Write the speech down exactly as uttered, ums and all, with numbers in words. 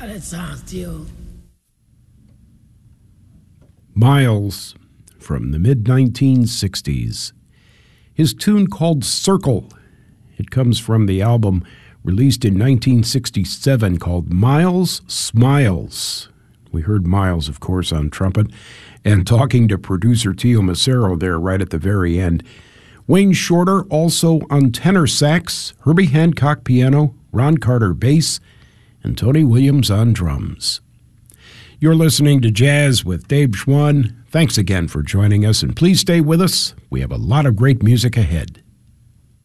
Alessandro, tío. Miles from the mid nineteen sixties. His tune called Circle. It comes from the album released in nineteen sixty-seven called Miles Smiles. We heard Miles, of course, on trumpet, and talking to producer Tio Macero there right at the very end. Wayne Shorter also on tenor sax, Herbie Hancock piano, Ron Carter bass, and Tony Williams on drums. You're listening to Jazz with Dave Schwann. Thanks again for joining us, and please stay with us. We have a lot of great music ahead.